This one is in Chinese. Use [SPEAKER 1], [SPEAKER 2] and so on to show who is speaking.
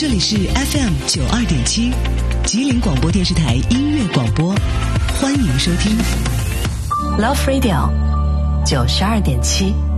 [SPEAKER 1] 这里是 FM92.7 吉林广播电视台音乐广播，欢迎收听
[SPEAKER 2] Love Radio 92.7。